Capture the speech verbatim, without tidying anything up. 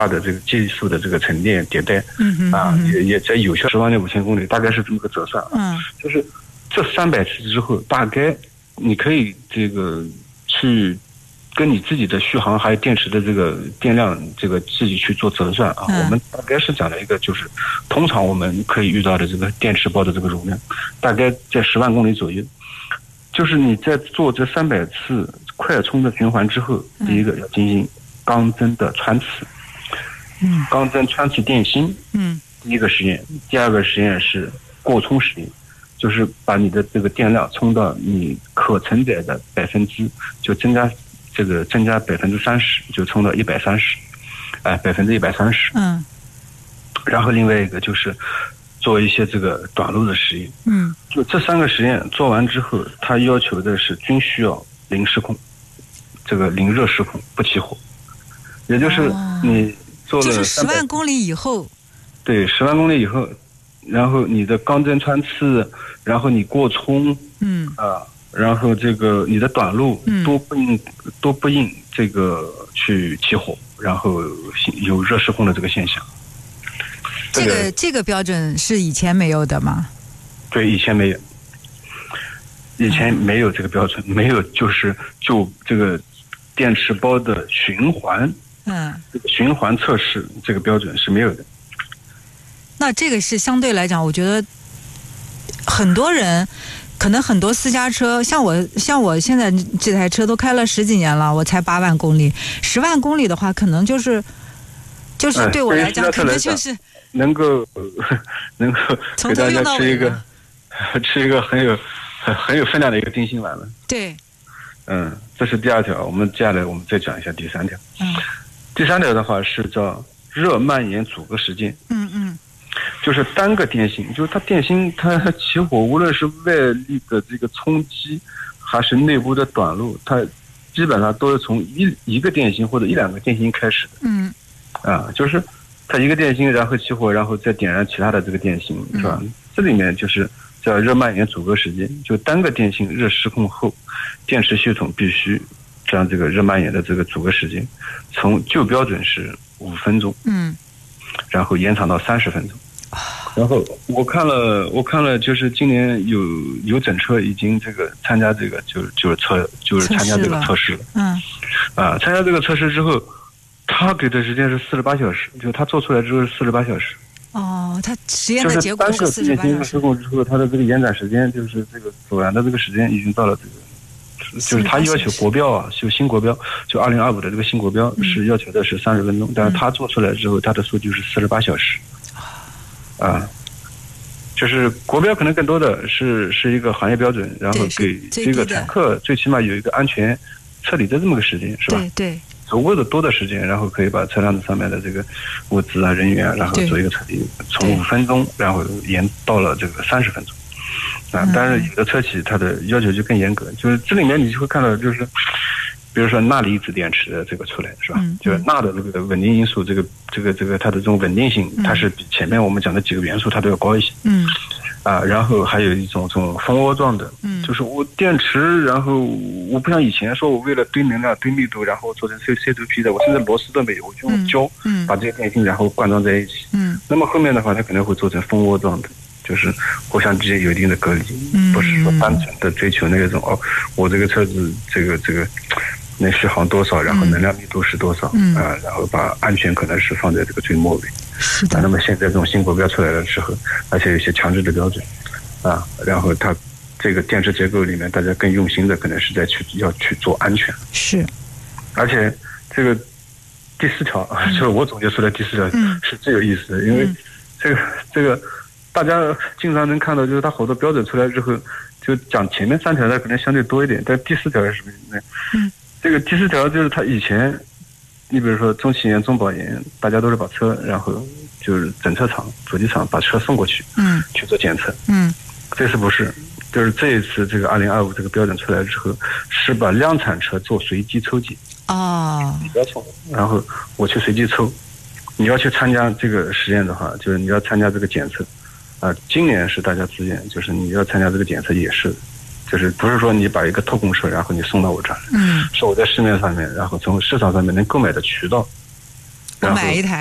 的这个技术的这个沉淀迭代，嗯啊，也也在有效十万年五千公里，大概是这么个折算。嗯，就是这三百次之后，大概你可以这个去跟你自己的续航还有电池的这个电量，这个自己去做折算啊。嗯、我们大概是讲了一个，就是通常我们可以遇到的这个电池包的这个容量，大概在十万公里左右。就是你在做这三百次快充的循环之后，嗯、第一个要进行钢针的穿刺，嗯，钢针穿刺电芯，嗯，第一个实验。第二个实验是过充实验，就是把你的这个电量充到你可承载的百分之，就增加这个增加百分之三十，就充到一百三十，哎，百分之一百三十，嗯。然后另外一个就是做一些这个短路的实验，嗯，就这三个实验做完之后，它要求的是均需要零失控，这个零热失控，不起火，也就是你做了就是十万公里以后， 对，十万公里以后，然后你的钢针穿刺，然后你过充，嗯啊，然后这个你的短路都不应、嗯、都不应这个去起火，然后有热失控的这个现象。 这个、这个、这个标准是以前没有的吗？ 对，以前没有，以前没有这个标准，没有就是就这个电池包的循环，嗯，这个循环测试这个标准是没有的。 那这个是相对来讲，我觉得很多人，可能很多私家车，像我像我现在这台车都开了十几年了，我才八万公里，十万公里的话，可能就是就是对我来讲， 哎、 可能就是能够能够给大家吃一个吃一个很有很很有分量的一个定心丸了。 对， 嗯，这是第二条。我们接下来我们再讲一下第三条。嗯，第三条的话是叫热蔓延阻隔时间。嗯嗯。就是单个电芯，就是它电芯它起火，无论是外力的这个冲击，还是内部的短路，它基本上都是从一一个电芯或者一两个电芯开始的。嗯，啊，就是它一个电芯，然后起火，然后再点燃其他的这个电芯，是吧？嗯、这里面就是叫热蔓延阻隔时间，就单个电芯热失控后，电池系统必须将这个热蔓延的这个阻隔时间，从旧标准是五分钟，嗯，然后延长到三十分钟。然后我看了，我看了，就是今年有有整车已经这个参加这个就就是测就是参加这个测试了，嗯，啊，参加这个测试之后，他给的时间是四十八小时，就他做出来之后是四十八小时。 哦，他实验的结果是四十八小时。 就是失控之后，他的这个延展时间就是这个走燃的这个时间已经到了这个，就是他要求国标啊，就新国标，就二零二五的这个新国标是要求的是三十分钟，嗯、但是他做出来之后，他的数据是四十八小时。啊，就是国标可能更多的是是一个行业标准，然后给这个乘客最起码有一个安全撤离的这么个时间，是吧？ 对对， 足够的多的时间，然后可以把车辆的上面的这个物资啊、人员啊，然后做一个撤离，从五分钟，然后延到了这个三十分钟。啊，但是有的车企它的要求就更严格，就是这里面你就会看到，就是比如说钠离子电池的这个出来，是吧？嗯、就是钠的这个稳定因素，这个这个这个它的这种稳定性，它是比前面我们讲的几个元素它都要高一些。嗯。啊，然后还有一种这种蜂窝状的，嗯，就是我电池，然后我不像以前说我为了堆能量、堆密度，然后做成 C C two P 的，我甚至螺丝都没有，我就用胶，嗯，把这些电芯然后灌装在一起。嗯。那么后面的话，它可能会做成蜂窝状的。就是互相之间有一定的隔离，嗯、不是说单纯的追求那种哦，我这个车子这个这个能续航多少，然后能量密度是多少，嗯、啊，然后把安全可能是放在这个最末尾。 是的。啊、 那么现在这种新国标出来了之后，而且有些强制的标准，啊，然后它这个电池结构里面，大家更用心的可能是在去要去做安全。 是。 而且这个第四条啊，嗯、就是我总结出来第四条是最有意思的，嗯、因为这个这个。大家经常能看到，就是它好多标准出来之后，就讲前面三条的可能相对多一点，但第四条是什么呢？嗯，这个第四条就是它以前，你比如说中汽研、中保研，大家都是把车，然后就是整车厂、主机厂把车送过去，嗯，去做检测，嗯，这次不是，就是这一次这个二零二五这个标准出来之后，是把量产车做随机抽检，哦，你不要送，然后我去随机抽，你要去参加这个实验的话，就是你要参加这个检测。啊，今年是大家自愿，就是你要参加这个检测也是，就是不是说你把一个特供车，然后你送到我这儿，嗯，是我在市面上面，然后从市场上面能购买的渠道， 我买一台。